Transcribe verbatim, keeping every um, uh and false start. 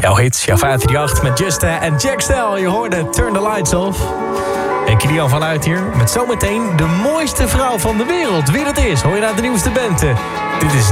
Jouw hits, jouw vijf drie acht met Justa en Jack Stel. Je hoorde Turn the Lights Off. En Kilian vanuit hier met zometeen de mooiste vrouw van de wereld. Wie dat is, hoor je naar de nieuwste band. Dit is